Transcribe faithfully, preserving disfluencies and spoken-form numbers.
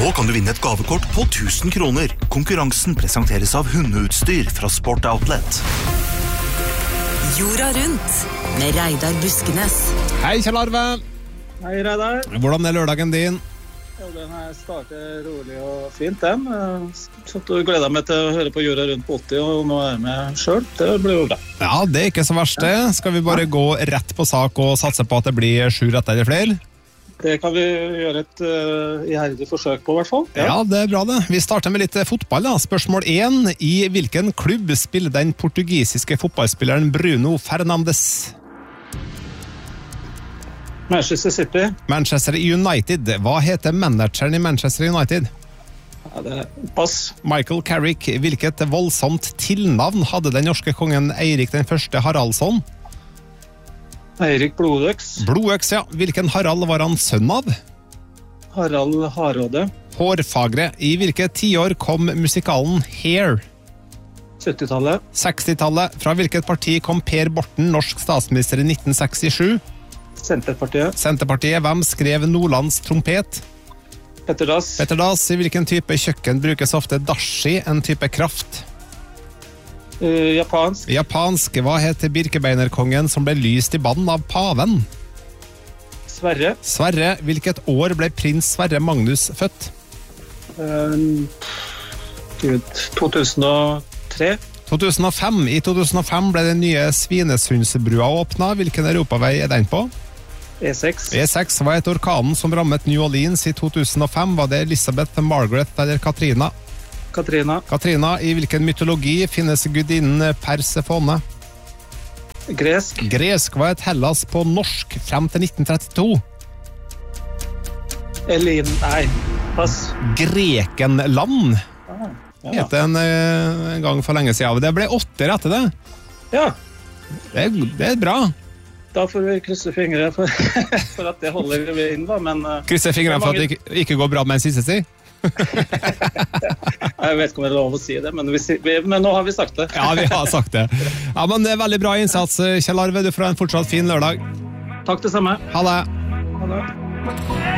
Nå kan du vinne et gavekort på tusen kroner. Konkurransen presenteres av hundeutstyr fra Sport Outlet. Jorda rundt med Reidar Buskenes. Hei Kjell Arve. Hei Reidar. Hvordan er lørdagen din? Ja, den her starter rolig og fint den. Så du gleder meg til å høre på Jorda rundt på åtti, og nå er jeg med selv. Det blir jo bra. Ja, det er ikke så verst det. Skal vi bare gå rett på sak og satse på at det blir sju rett eller flere? Det kan vi gjøre et uh, iherdig forsøk på, i hvert fall. Ja. ja, det er bra det. Vi starter med litt fotball da. Spørsmål én. I hvilken klubb spiller den portugisiske fotballspilleren Bruno Fernandes? Manchester City. Manchester United. Hva heter manageren i Manchester United? Ja, det er pass. Michael Carrick. Hvilket voldsomt tilnavn hadde den norske kongen Eirik den første Haraldsson? Eirik Blodøks. Blodøks, ja. Hvilken Harald var han sønn av? Harald Hardråde. Hårfagre. I hvilket tiår kom musikalen Hair? syttitallet. sekstitallet. Fra hvilket parti kom Per Borten, norsk statsminister i nitten sekstisju? Senterpartiet. Senterpartiet. Hvem skrev Nordlands trompet? Petter Dass. Petter Dass. I hvilken type kjøkken brukes ofte dashi, en type kraft? Uh, japansk. Japansk. Hva heter Birkebeinerkongen som ble lyst i bann av paven? Sverre. Sverre. Hvilket år ble prins Sverre Magnus født? Uh, to tusen og tre. to tusen og fem. I to tusen og fem ble den nye Svinesundsbrua åpnet. Hvilken europavei er den på? E seks. E seks. Hva het orkanen som rammet New Orleans i to tusen og fem? Var det Elizabeth, Margaret eller Katrina? Katrina. Katrina. I hvilken mytologi finnes gudinnen Persefone? Gresk. Gresk. Hva het Hellas på norsk frem til nitten trettito? Elin. Nei, pass. Grekenland. Ah, ja. Het en, en gang for lenge siden. Det ble åtte rette det. Ja. Det er, det er bra. Da får vi krysse fingre for, for at det holder vi inn da, men... Uh, krysse fingre for at det ikke, ikke går bra med en siste si? Jeg vet ikke om det er lov å si det, men, vi, vi, men nå har vi sagt det. Ja, vi har sagt det. Ja, men det er veldig bra innsats, Kjell Arve. Du får ha en fortsatt fin lørdag. Takk det samme. Ha det. Ha det.